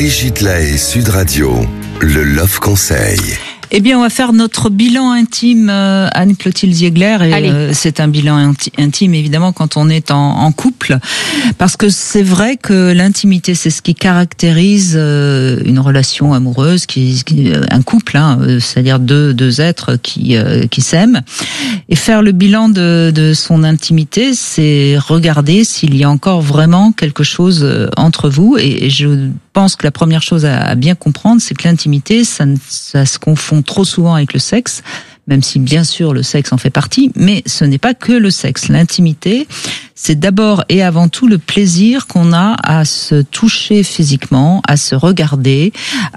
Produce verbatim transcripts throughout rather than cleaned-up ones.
Brigitte Lahaie, Sud Radio, le Love Conseil. Eh bien, on va faire notre bilan intime, euh, Anne-Clotilde Ziegler. Et euh, c'est un bilan inti- intime, évidemment, quand on est en, en couple. Parce que c'est vrai que l'intimité, c'est ce qui caractérise euh, une relation amoureuse, qui, qui un couple, hein, c'est-à-dire deux, deux êtres qui, euh, qui s'aiment. Et faire le bilan de, de son intimité, c'est regarder s'il y a encore vraiment quelque chose entre vous. Et, et je pense que la première chose à, à bien comprendre, c'est que l'intimité, ça, ça se confond trop souvent avec le sexe, même si bien sûr le sexe en fait partie, mais ce n'est pas que le sexe. L'intimité, c'est d'abord et avant tout le plaisir qu'on a à se toucher physiquement, à se regarder,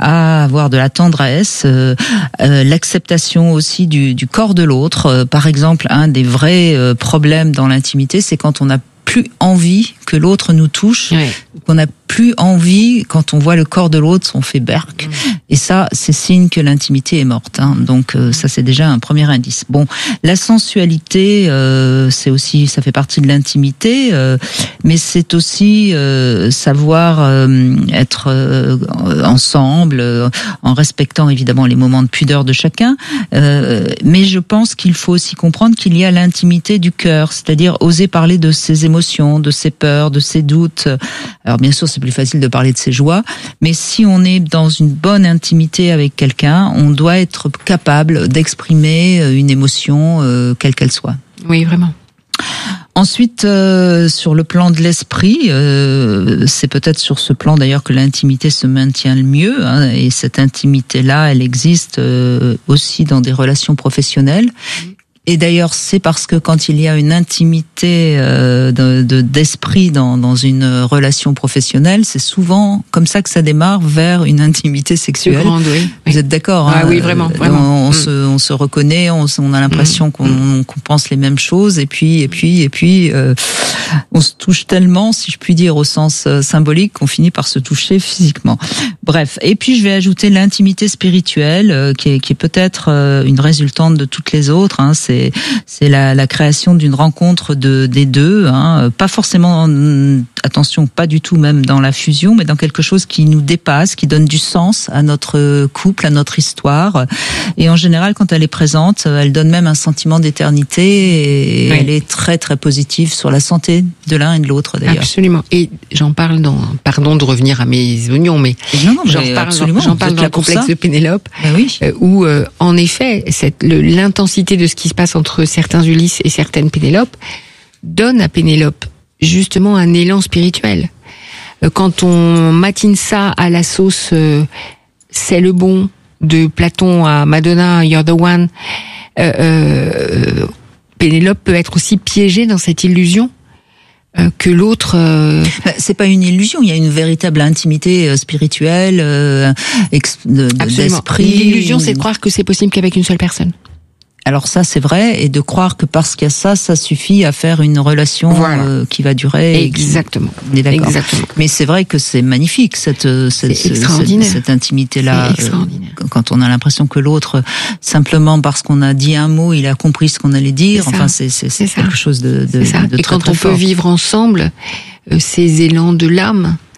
à avoir de la tendresse, euh, euh, l'acceptation aussi du, du corps de l'autre. Euh, par exemple, un des vrais euh, problèmes dans l'intimité, c'est quand on n'a plus envie que l'autre nous touche, ouais. qu'on n'a plus envie, quand on voit le corps de l'autre, on fait berk. Mmh. Et ça, c'est signe que l'intimité est morte. Hein. Donc euh, ça, c'est déjà un premier indice. Bon, la sensualité, euh, c'est aussi, ça fait partie de l'intimité, euh, mais c'est aussi euh, savoir euh, être euh, ensemble, euh, en respectant évidemment les moments de pudeur de chacun. Euh, mais je pense qu'il faut aussi comprendre qu'il y a l'intimité du cœur, c'est-à-dire oser parler de ses émotions, de ses peurs, de ses doutes. Alors bien sûr, c'est plus facile de parler de ses joies, mais si on est dans une bonne intimité avec quelqu'un, on doit être capable d'exprimer une émotion, euh, quelle qu'elle soit. Oui, vraiment. Ensuite, euh, sur le plan de l'esprit, euh, c'est peut-être sur ce plan d'ailleurs que l'intimité se maintient le mieux, hein, et cette intimité-là, elle existe euh, aussi dans des relations professionnelles. Et d'ailleurs, c'est parce que quand il y a une intimité euh, de, de, d'esprit dans, dans une relation professionnelle, c'est souvent comme ça que ça démarre vers une intimité sexuelle. Grande, oui. Vous êtes d'accord, ah, hein, oui, vraiment, vraiment. On, on, mm. se, on se reconnaît, on, on a l'impression mm. qu'on, qu'on pense les mêmes choses, et puis, et puis, et puis, euh, on se touche tellement, si je puis dire, au sens symbolique, qu'on finit par se toucher physiquement. Bref. Et puis, je vais ajouter l'intimité spirituelle, euh, qui est, qui est peut-être euh, une résultante de toutes les autres. Hein, c'est C'est, c'est la, la création d'une rencontre de, des deux, hein, pas forcément, attention, pas du tout même dans la fusion, mais dans quelque chose qui nous dépasse, qui donne du sens à notre couple, à notre histoire. Et en général, quand elle est présente, elle donne même un sentiment d'éternité et oui. elle est très très positive sur la santé de l'un et de l'autre d'ailleurs. Absolument. Et j'en parle dans, pardon de revenir à mes oignons, mais, non, non, mais j'en parle, absolument, j'en parle dans le complexe de Pénélope, ben oui. euh, où euh, en effet, cette, le, l'intensité de ce qui se passe entre certains Ulysse et certaines Pénélope donne à Pénélope justement un élan spirituel. Quand on matine ça à la sauce euh, c'est le bon de Platon à Madonna, You're the one, euh, euh, Pénélope peut être aussi piégée dans cette illusion euh, que l'autre... Euh... Bah, c'est pas une illusion, il y a une véritable intimité euh, spirituelle, euh, ex, de, de, d'esprit. L'illusion, c'est de croire que c'est possible qu'avec une seule personne. Alors ça, c'est vrai, et de croire que parce qu'il y a ça, ça suffit à faire une relation voilà. euh, qui va durer. Exactement. Qui... D'accord. Exactement. Mais c'est vrai que c'est magnifique cette cette, c'est cette, cette intimité-là. C'est extraordinaire. Euh, quand on a l'impression que l'autre, simplement parce qu'on a dit un mot, il a compris ce qu'on allait dire. C'est enfin, c'est c'est, c'est, c'est quelque chose de, de, c'est ça. de et très quand très on fort. peut vivre ensemble euh, ces élans de l'âme.